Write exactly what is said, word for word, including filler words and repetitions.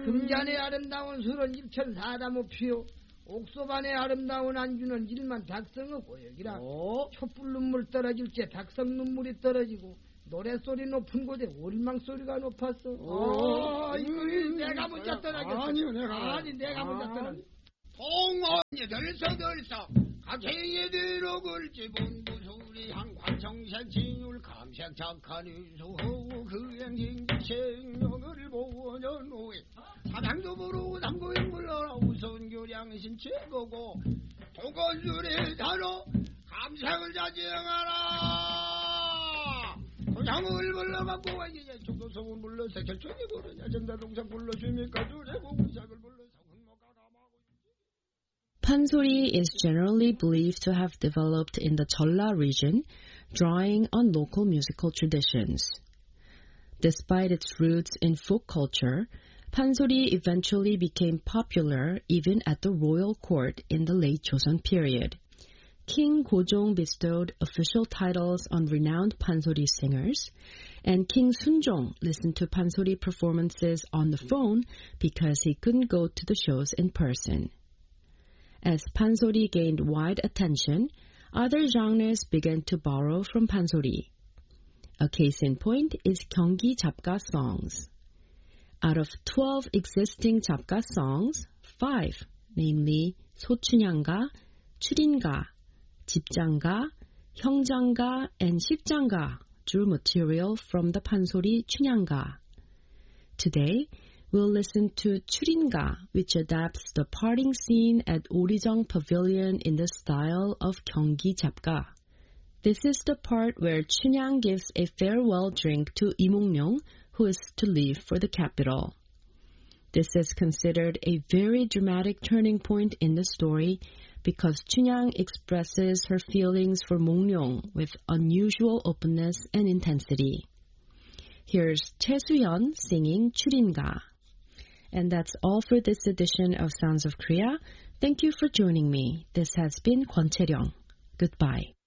금잔의 아름다운 술은 일천사다모피요 옥소반의 아름다운 안주는 일만 닭성의 고역이라. 어? 촛불 눈물 떨어질 때 닭성 눈물이 떨어지고 노래소리 높은 곳에 월망소리가 높았어. 어, 이거 내가 먼저 떠나겠어. 아니요, 내가. 아니, 내가 먼저 떠나. 동원이들 서들서 가க்கை이들로 글지 본부소리 한관청색 진율 감색 착한 유소호 그행진생명을 보원연 후에 사장도 부르고 남고인 불러라 우선교량신 최고고 도건줄의 단어 감색을 자지행하라. 도장을 불러갖고 와이제 조도성을 불러서 결정이 고르냐 전다동상 불러주니까 주례고 의삭을 불러서 Pansori is generally believed to have developed in the Jeolla region, drawing on local musical traditions. Despite its roots in folk culture, Pansori eventually became popular even at the royal court in the late Joseon period. King Gojong bestowed official titles on renowned Pansori singers, and King Sunjong listened to Pansori performances on the phone because he couldn't go to the shows in person. As Pansori gained wide attention, other genres began to borrow from Pansori. A case in point is Gyeonggi Japga songs. Out of twelve existing Japga songs, five, namely 소춘향가, 추린가, 집장가, 형장가, and 십장가, drew material from the Pansori 춘향가. Today, we'll listen to 추린가, which adapts the parting scene at Orijong Pavilion in the style of Gyeonggi Japga. This is the part where Chunhyang gives a farewell drink to Imongryong, who is to leave for the capital. This is considered a very dramatic turning point in the story because Chunhyang expresses her feelings for Mongryong with unusual openness and intensity. Here's Choi Soo-hyun singing 추린가. And that's all for this edition of Sounds of Korea. Thank you for joining me. This has been Kwon Chae-ryong. Goodbye.